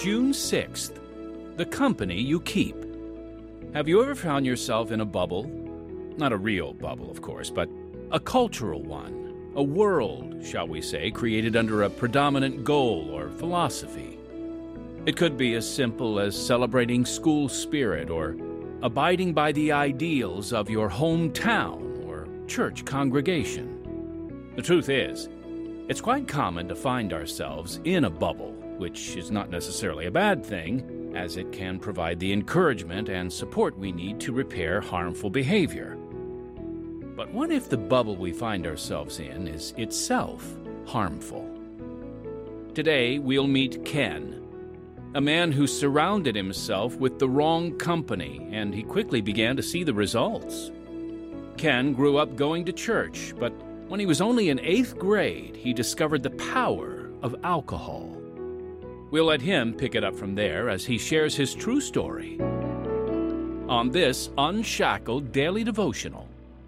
June 6th, the company you keep. Have you ever found yourself in a bubble? Not a real bubble, of course, but a cultural one. A world, shall we say, created under a predominant goal or philosophy. It could be as simple as celebrating school spirit or abiding by the ideals of your hometown or church congregation. The truth is, it's quite common to find ourselves in a bubble, which is not necessarily a bad thing, as it can provide the encouragement and support we need to repair harmful behavior. But what if the bubble we find ourselves in is itself harmful? Today, we'll meet Ken, a man who surrounded himself with the wrong company, and he quickly began to see the results. Ken grew up going to church, but when he was only in 8th grade, he discovered the power of alcohol. We'll let him pick it up from there as he shares his true story on this Unshackled Daily Devotional.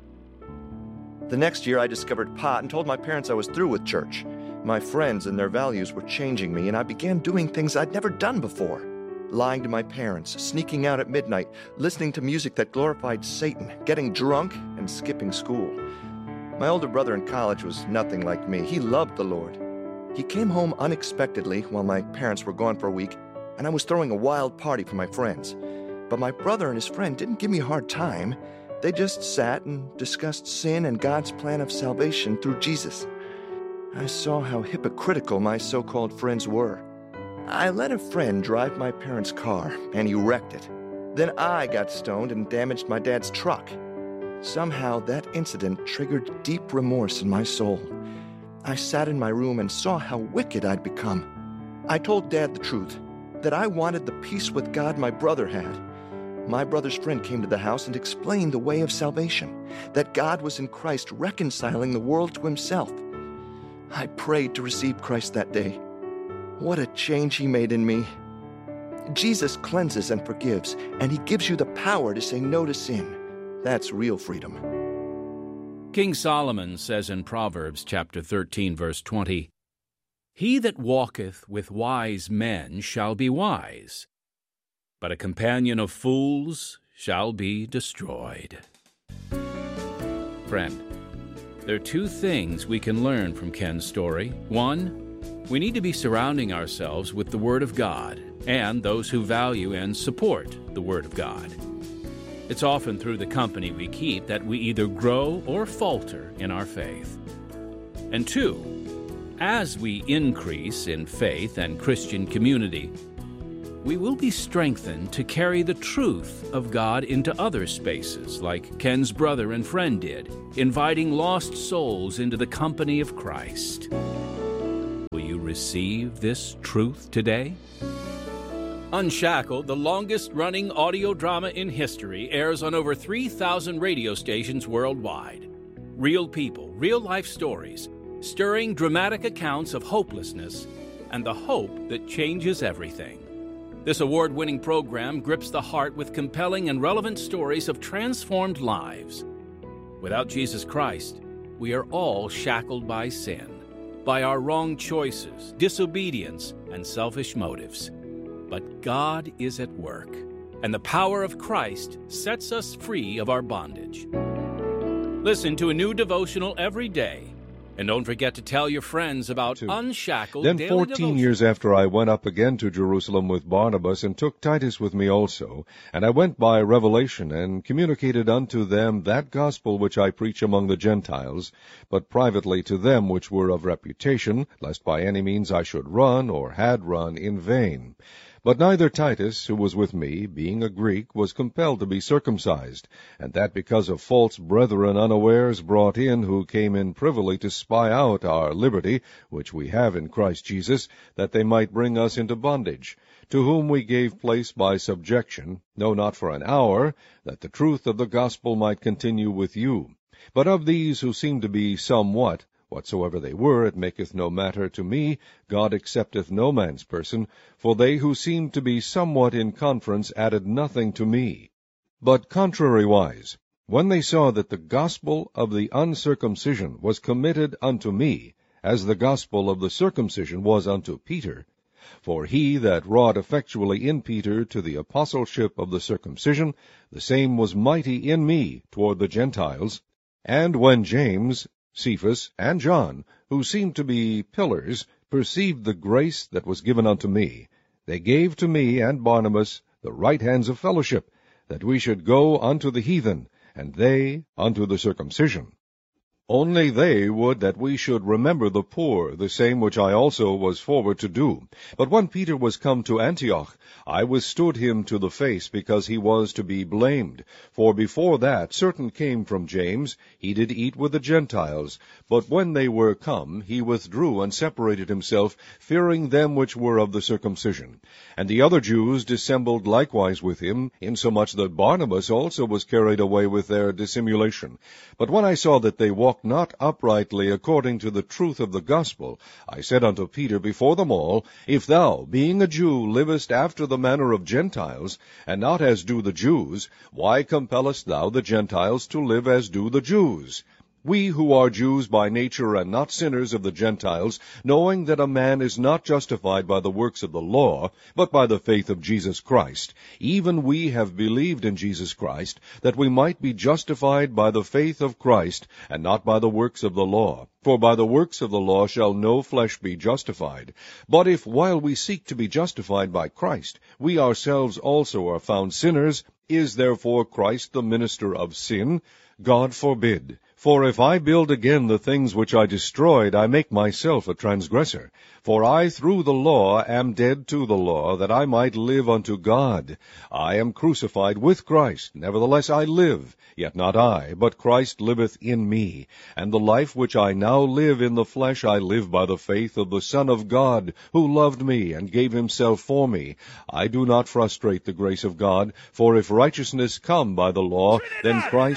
The next year, I discovered pot and told my parents I was through with church. My friends and their values were changing me, and I began doing things I'd never done before. Lying to my parents, sneaking out at midnight, listening to music that glorified Satan, getting drunk, and skipping school. My older brother in college was nothing like me. He loved the Lord. He came home unexpectedly while my parents were gone for a week, and I was throwing a wild party for my friends. But my brother and his friend didn't give me a hard time. They just sat and discussed sin and God's plan of salvation through Jesus. I saw how hypocritical my so-called friends were. I let a friend drive my parents' car, and he wrecked it. Then I got stoned and damaged my dad's truck. Somehow that incident triggered deep remorse in my soul. I sat in my room and saw how wicked I'd become. I told Dad the truth, that I wanted the peace with God my brother had. My brother's friend came to the house and explained the way of salvation, that God was in Christ reconciling the world to himself. I prayed to receive Christ that day. What a change he made in me. Jesus cleanses and forgives, and he gives you the power to say no to sin. That's real freedom. King Solomon says in Proverbs chapter 13, verse 20, "He that walketh with wise men shall be wise, but a companion of fools shall be destroyed." Friend, there are two things we can learn from Ken's story. One, we need to be surrounding ourselves with the Word of God and those who value and support the Word of God. It's often through the company we keep that we either grow or falter in our faith. And two, as we increase in faith and Christian community, we will be strengthened to carry the truth of God into other spaces, like Ken's brother and friend did, inviting lost souls into the company of Christ. Will you receive this truth today? Unshackled, the longest-running audio drama in history, airs on over 3,000 radio stations worldwide. Real people, real-life stories, stirring dramatic accounts of hopelessness and the hope that changes everything. This award-winning program grips the heart with compelling and relevant stories of transformed lives. Without Jesus Christ, we are all shackled by sin, by our wrong choices, disobedience, and selfish motives. But God is at work, and the power of Christ sets us free of our bondage. Listen to a new devotional every day, and don't forget to tell your friends about Unshackled Then Daily 14 Devotion. years after I went up again to Jerusalem with Barnabas, and took Titus with me also, and I went by revelation, and communicated unto them that gospel which I preach among the Gentiles, but privately to them which were of reputation, lest by any means I should run, or had run, in vain. But neither Titus, who was with me, being a Greek, was compelled to be circumcised, and that because of false brethren unawares brought in, who came in privily to spy out our liberty, which we have in Christ Jesus, that they might bring us into bondage, to whom we gave place by subjection, no, not for an hour, that the truth of the gospel might continue with you. But of these who seem to be somewhat, whatsoever they were, it maketh no matter to me, God accepteth no man's person, for they who seemed to be somewhat in conference added nothing to me. But contrariwise, when they saw that the gospel of the uncircumcision was committed unto me, as the gospel of the circumcision was unto Peter, For he that wrought effectually in Peter to the apostleship of the circumcision, the same was mighty in me toward the Gentiles. And when James, Cephas, and John, who seemed to be pillars, perceived the grace that was given unto me, they gave to me and Barnabas the right hands of fellowship, that we should go unto the heathen, and they unto the circumcision. Only they would that we should remember the poor, the same which I also was forward to do. But when Peter was come to Antioch, I withstood him to the face, because he was to be blamed. For before that certain came from James, he did eat with the Gentiles. But when they were come, he withdrew and separated himself, fearing them which were of the circumcision. And the other Jews dissembled likewise with him, insomuch that Barnabas also was carried away with their dissimulation. But when I saw that they walked not uprightly according to the truth of the gospel, I said unto Peter before them all, If thou, being a Jew, livest after the manner of Gentiles, and not as do the Jews, why compellest thou the Gentiles to live as do the Jews? We who are Jews by nature and not sinners of the Gentiles, knowing that a man is not justified by the works of the law, but by the faith of Jesus Christ, even we have believed in Jesus Christ, that we might be justified by the faith of Christ, and not by the works of the law. For by the works of the law shall no flesh be justified. But if, while we seek to be justified by Christ, we ourselves also are found sinners, is therefore Christ the minister of sin? God forbid. For if I build again the things which I destroyed, I make myself a transgressor. For I through the law am dead to the law, that I might live unto God. I am crucified with Christ, nevertheless I live, yet not I, but Christ liveth in me. And the life which I now live in the flesh I live by the faith of the Son of God, who loved me and gave himself for me. I do not frustrate the grace of God, for if righteousness come by the law, then Christ